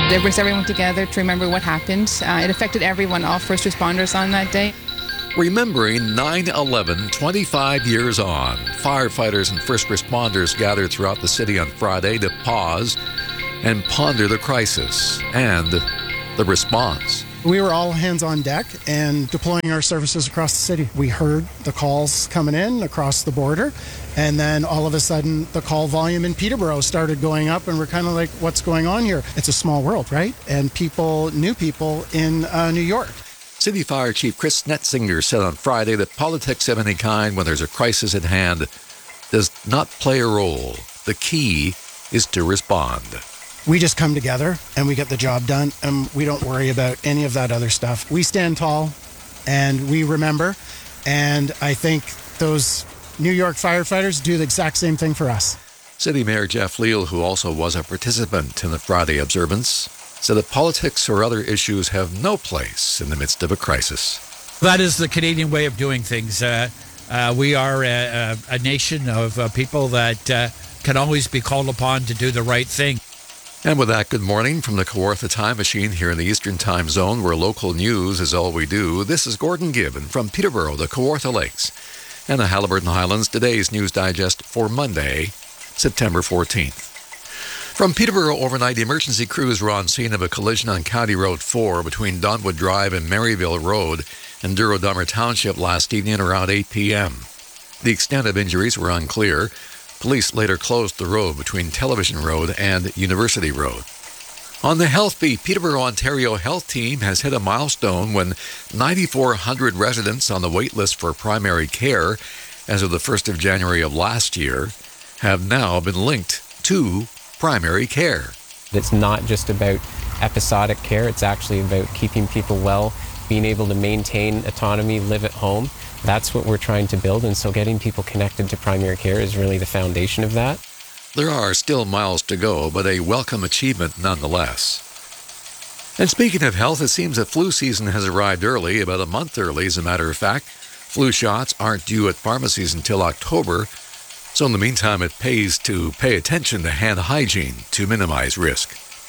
It brings everyone together to remember what happened. It affected everyone, all first responders on that day. Remembering 9/11 25 years on, firefighters and first responders gathered throughout the city on Friday to pause and ponder the crisis and the response. We were all hands on deck and deploying our services across the city. We heard the calls coming in across the border, and then all of a sudden the call volume in Peterborough started going up, and we're kind of like, what's going on here? It's a small world, right? And people knew people in New York. City Fire Chief Chris Netzinger said on Friday that politics of any kind, when there's a crisis at hand, does not play a role. The key is to respond. We just come together and we get the job done, and we don't worry about any of that other stuff. We stand tall and we remember, and I think those New York firefighters do the exact same thing for us. City Mayor Jeff Leal, who also was a participant in the Friday observance, said that politics or other issues have no place in the midst of a crisis. That is the Canadian way of doing things. We are a nation of people that can always be called upon to do the right thing. And with that, good morning from the Kawartha Time Machine here in the Eastern Time Zone, where local news is all we do. This is Gordon Gibbon from Peterborough, the Kawartha Lakes, and the Haliburton Highlands. Today's News Digest for Monday, September 14th. From Peterborough, overnight emergency crews were on scene of a collision on County Road 4 between Donwood Drive and Maryville Road in Duro-Dummer Township last evening around 8 p.m. The extent of injuries were unclear. Police later closed the road between Television Road and University Road. On the Health Beat, Peterborough, Ontario Health Team has hit a milestone when 9,400 residents on the wait list for primary care as of the 1st of January of last year have now been linked to primary care. It's not just about episodic care, it's actually about keeping people well, being able to maintain autonomy, live at home. That's what we're trying to build, and so getting people connected to primary care is really the foundation of that. There are still miles to go, but a welcome achievement nonetheless. And speaking of health, it seems that flu season has arrived early, about a month early as a matter of fact. Flu shots aren't due at pharmacies until October, so in the meantime it pays to pay attention to hand hygiene to minimize risk.